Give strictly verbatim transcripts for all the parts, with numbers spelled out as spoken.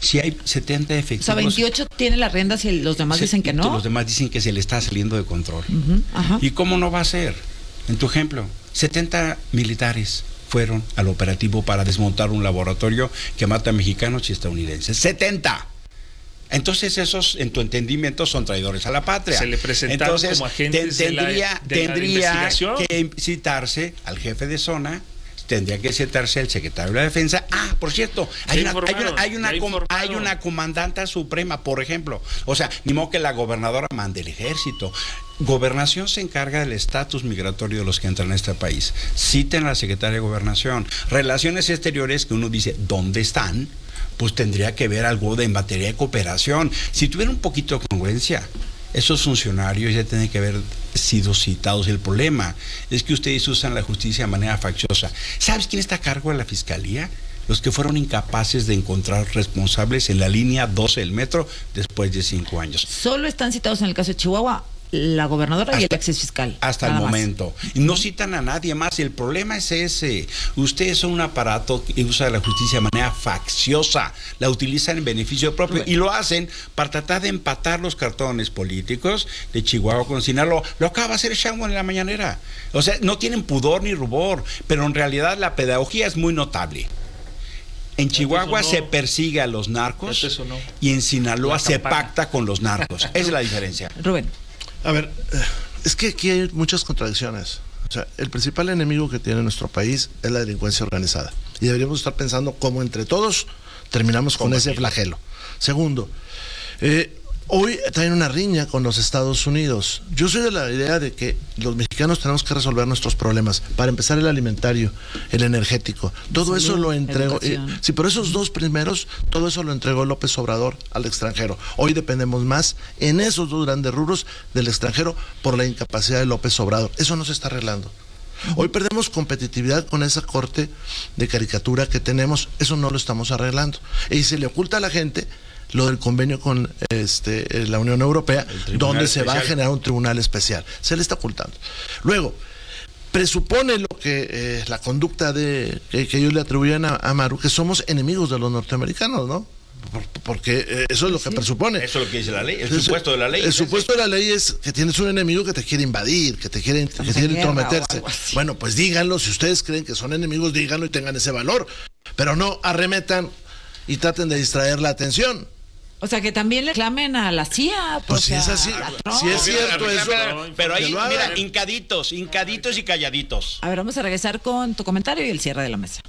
si hay setenta efectivos... O sea, veintiocho tiene las riendas y los demás se, dicen que no. Los demás dicen que se le está saliendo de control. Uh-huh, ajá. ¿Y cómo no va a ser? En tu ejemplo, setenta militares fueron al operativo para desmontar un laboratorio que mata a mexicanos y estadounidenses. ¡setenta! Entonces esos, en tu entendimiento, son traidores a la patria. Se le presentaron Entonces, como agentes ten, tendría, de la, de tendría la investigación. que citarse al jefe de zona, tendría que citarse al secretario de la defensa. Ah, por cierto, hay una, hay una, hay una, com, hay una comandanta suprema, por ejemplo. O sea, ni modo que la gobernadora mande el ejército. Gobernación se encarga del estatus migratorio de los que entran a este país. Citen a la secretaria de Gobernación. Relaciones exteriores, que uno dice, ¿dónde están? Pues tendría que ver algo de en materia de cooperación. Si tuviera un poquito de congruencia, esos funcionarios ya tienen que haber sido citados. El problema es que ustedes usan la justicia de manera facciosa. ¿Sabes quién está a cargo de la fiscalía? Los que fueron incapaces de encontrar responsables en la línea doce del metro después de cinco años. Solo están citados en el caso de Chihuahua la gobernadora hasta, y el ex fiscal. Hasta el momento. Y no citan a nadie más. Y el problema es ese. Ustedes son un aparato que usa la justicia de manera facciosa. La utilizan en beneficio propio. Bueno. Y lo hacen para tratar de empatar los cartones políticos de Chihuahua con Sinaloa. Lo acaba de hacer Sheinbaum en la mañanera. O sea, no tienen pudor ni rubor. Pero en realidad la pedagogía es muy notable. En Chihuahua se persigue a los narcos y en Sinaloa se pacta con los narcos. Esa es la diferencia. Rubén. A ver, es que aquí hay muchas contradicciones. O sea, el principal enemigo que tiene nuestro país es la delincuencia organizada. Y deberíamos estar pensando cómo entre todos terminamos con ese flagelo. Segundo, eh, hoy traen una riña con los Estados Unidos. Yo soy de la idea de que los mexicanos tenemos que resolver nuestros problemas. Para empezar, el alimentario, el energético. Todo eso lo entregó. Eh, sí, pero esos dos primeros, todo eso lo entregó López Obrador al extranjero. Hoy dependemos más en esos dos grandes rubros del extranjero por la incapacidad de López Obrador. Eso no se está arreglando. Hoy perdemos competitividad con esa corte de caricatura que tenemos. Eso no lo estamos arreglando. Y se le oculta a la gente lo del convenio con este, la Unión Europea, donde se va a generar un tribunal especial. Se le está ocultando. Luego, presupone lo que eh, la conducta de que, que ellos le atribuyen a, a Maru, que somos enemigos de los norteamericanos, ¿no? Por, porque eh, eso es lo que sí. presupone. Eso es lo que dice la ley, el supuesto de la ley. El supuesto de la ley es que tienes un enemigo que te quiere invadir, que te quiere, que te quiere intrometerse. Bueno, pues díganlo, si ustedes creen que son enemigos, díganlo y tengan ese valor. Pero no arremetan y traten de distraer la atención. O sea, que también le clamen a la C I A. Pues si es así, si es cierto eso. Pero ahí, mira, hincaditos, hincaditos y calladitos. A ver, vamos a regresar con tu comentario y el cierre de la mesa.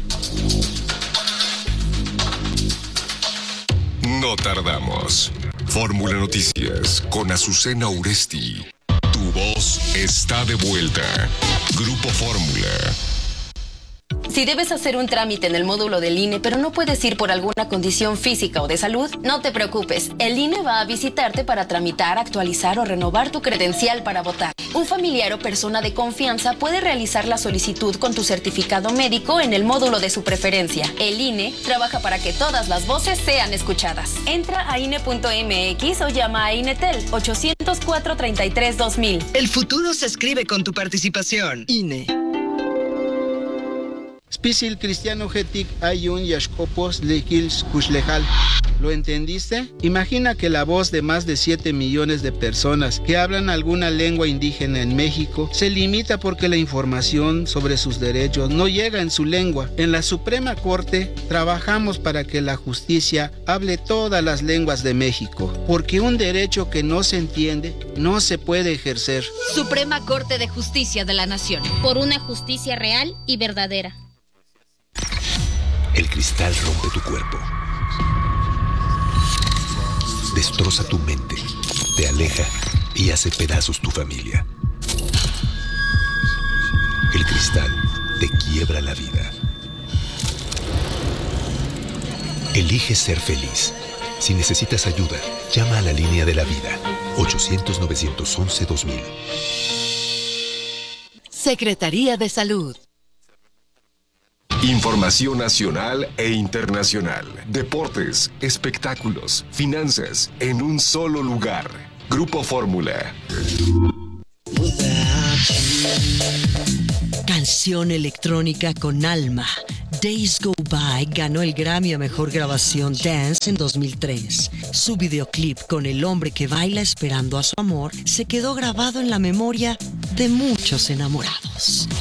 No tardamos. Fórmula Noticias con Azucena Uresti. Tu voz está de vuelta. Grupo Fórmula. Si debes hacer un trámite en el módulo del I N E, pero no puedes ir por alguna condición física o de salud, no te preocupes. El I N E va a visitarte para tramitar, actualizar o renovar tu credencial para votar. Un familiar o persona de confianza puede realizar la solicitud con tu certificado médico en el módulo de su preferencia. El I N E trabaja para que todas las voces sean escuchadas. Entra a I N E punto M X o llama a INETEL ochocientos cuatro, treinta y tres, dos mil. El futuro se escribe con tu participación. I N E. Spisil cristiano getic ayun yashkopos lekils kushlejal. ¿Lo entendiste? Imagina que la voz de más de siete millones de personas que hablan alguna lengua indígena en México se limita porque la información sobre sus derechos no llega en su lengua. En la Suprema Corte trabajamos para que la justicia hable todas las lenguas de México, porque un derecho que no se entiende no se puede ejercer. Suprema Corte de Justicia de la Nación. Por una justicia real y verdadera. El cristal rompe tu cuerpo, destroza tu mente, te aleja y hace pedazos tu familia. El cristal te quiebra la vida. Elige ser feliz. Si necesitas ayuda, llama a la línea de la vida, ochocientos, novecientos once, dos mil. Secretaría de Salud. Información nacional e internacional. Deportes, espectáculos, finanzas, en un solo lugar. Grupo Fórmula. Canción electrónica con alma, Days Go By ganó el Grammy a Mejor Grabación Dance en dos mil tres. Su videoclip con el hombre que baila esperando a su amor se quedó grabado en la memoria de muchos enamorados.